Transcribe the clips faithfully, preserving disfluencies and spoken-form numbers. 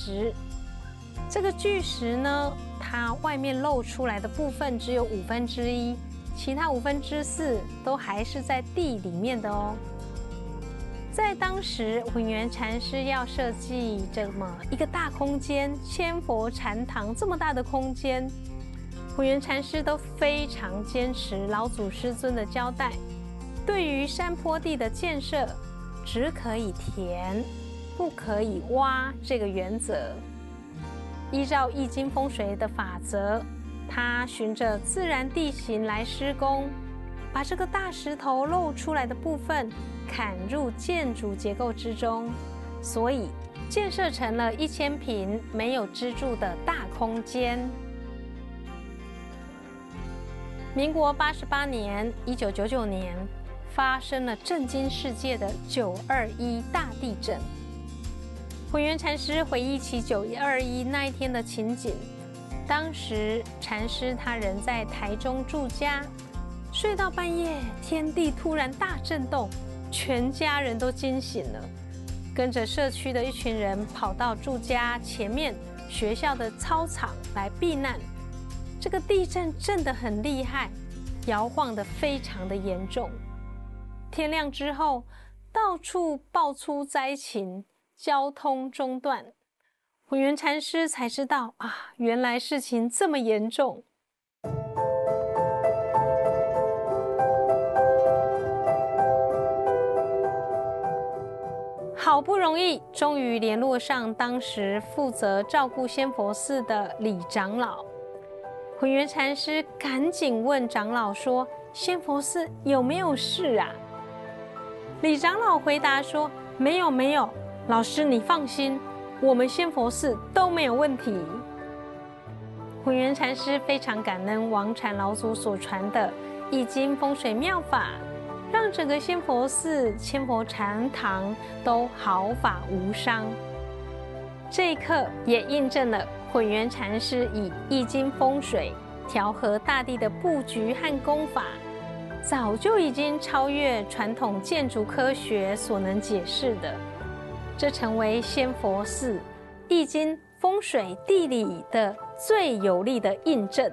石。这个巨石呢，它外面露出来的部分只有五分之一，其他五分之四都还是在地里面的哦。在当时，混元禅师要设计这么一个大空间，千佛禅堂这么大的空间，混元禅师都非常坚持老祖师尊的交代，对于山坡地的建设，只可以填，不可以挖这个原则。依照易经风水的法则，他循着自然地形来施工，把这个大石头露出来的部分砍入建筑结构之中，所以建设成了一千平没有支柱的大空间。民国八十八年（一九九九年）发生了震惊世界的九二一大地震。混元禅师回忆起九二一那一天的情景，当时禅师他人在台中住家，睡到半夜，天地突然大震动，全家人都惊醒了，跟着社区的一群人跑到住家前面学校的操场来避难。这个地震震得很厉害，摇晃得非常的严重。天亮之后，到处爆出灾情，交通中断。混元禅师才知道啊，原来事情这么严重。好不容易，终于联络上当时负责照顾仙佛寺的李长老。混元禅师赶紧问长老说：“仙佛寺有没有事啊？”李长老回答说：“没有，没有。老师你放心，我们仙佛寺都没有问题。”混元禅师非常感恩王禅老祖所传的易经风水妙法，让整个仙佛寺、千佛禅堂都毫发无伤。这一刻也印证了混元禅师以易经风水调和大地的布局和功法，早就已经超越传统建筑科学所能解释的，这成为仙佛寺易经风水地理的最有力的印证。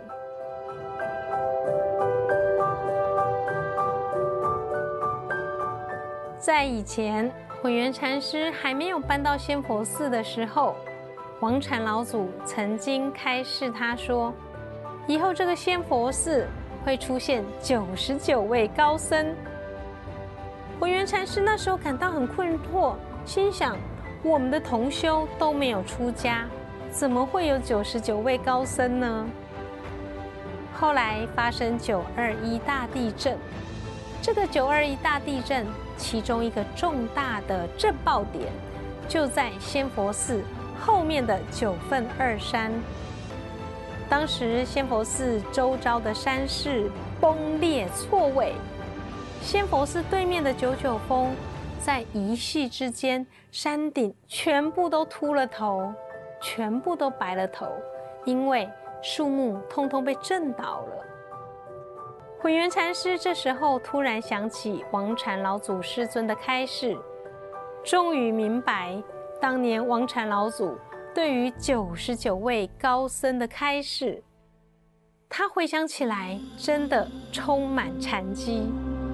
在以前，混元禅师还没有搬到仙佛寺的时候，王禅老祖曾经开示他说，以后这个仙佛寺会出现九十九位高僧。混元禅师那时候感到很困惑，心想：我们的同修都没有出家，怎么会有九十九位高僧呢？后来发生九二一大地震，这个九二一大地震其中一个重大的震爆点，就在仙佛寺后面的九份二山。当时仙佛寺周遭的山势崩裂错位，仙佛寺对面的九九峰在一夕之间，山顶全部都秃了头，全部都白了头，因为树木通通被震倒了。混元禅师这时候突然想起王禅老祖师尊的开示，终于明白当年王禅老祖对于九十九位高僧的开示，他回想起来真的充满禅机。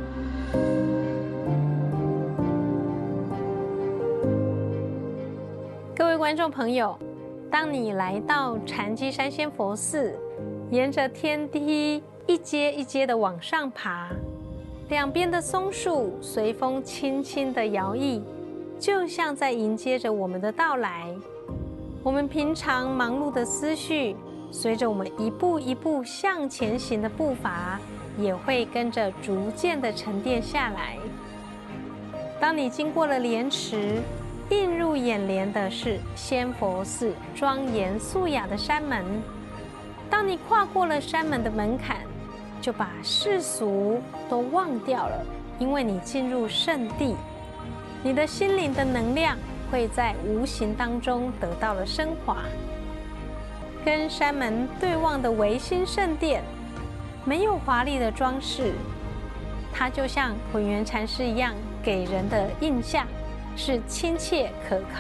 各位观众朋友，当你来到禅机山仙佛寺，沿着天梯一阶一阶的往上爬，两边的松树随风轻轻的摇曳，就像在迎接着我们的到来。我们平常忙碌的思绪，随着我们一步一步向前行的步伐，也会跟着逐渐的沉淀下来。当你经过了莲池，映入眼帘的是仙佛寺庄严肃雅的山门。当你跨过了山门的门槛，就把世俗都忘掉了，因为你进入圣地，你的心灵的能量会在无形当中得到了升华。跟山门对望的唯心圣殿，没有华丽的装饰，它就像混元禅师一样，给人的印象是亲切可靠。